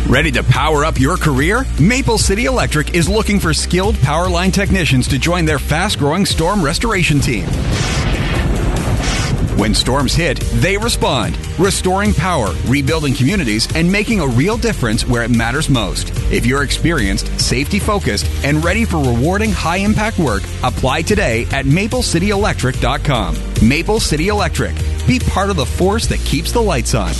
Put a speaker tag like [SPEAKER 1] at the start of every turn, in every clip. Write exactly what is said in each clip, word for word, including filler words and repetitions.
[SPEAKER 1] Ready to power up your career? Maple City Electric is looking for skilled power line technicians to join their fast-growing storm restoration team. When storms hit, they respond, restoring power, rebuilding communities, and making a real difference where it matters most. If you're experienced, safety-focused, and ready for rewarding high-impact work, apply today at maple city electric dot com. Maple City Electric. Be part of the force that keeps the lights on.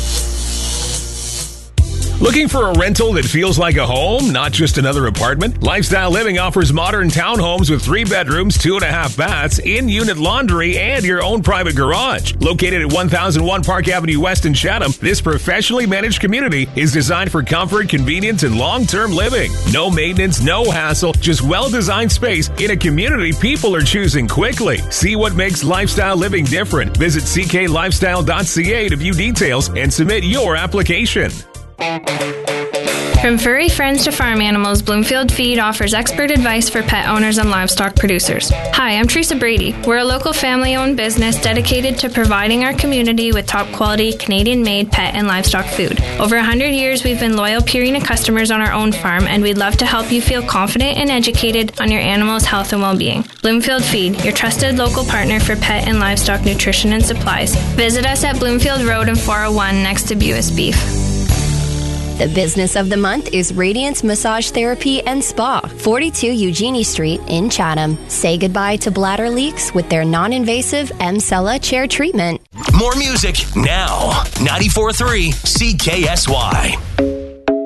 [SPEAKER 2] Looking for a rental that feels like a home, not just another apartment? Lifestyle Living offers modern townhomes with three bedrooms, two and a half baths, in-unit laundry, and your own private garage. Located at one thousand one Park Avenue West in Chatham, this professionally managed community is designed for comfort, convenience, and long-term living. No maintenance, no hassle, just well-designed space in a community people are choosing quickly. See what makes Lifestyle Living different. Visit c k lifestyle dot c a to view details and submit your application.
[SPEAKER 3] From furry friends to farm animals, Bloomfield Feed offers expert advice for pet owners and livestock producers. Hi, I'm Teresa Brady. We're a local family-owned business dedicated to providing our community with top-quality, Canadian-made pet and livestock food. Over one hundred years, we've been loyal Purina customers on our own farm, and we'd love to help you feel confident and educated on your animal's health and well-being. Bloomfield Feed, your trusted local partner for pet and livestock nutrition and supplies. Visit us at Bloomfield Road and four oh one next to Buis Beef.
[SPEAKER 4] The business of the month is Radiance Massage Therapy and Spa, forty-two Eugenie Street in Chatham. Say goodbye to bladder leaks with their non-invasive M-Cella chair treatment.
[SPEAKER 5] More music now. ninety-four point three C K S Y.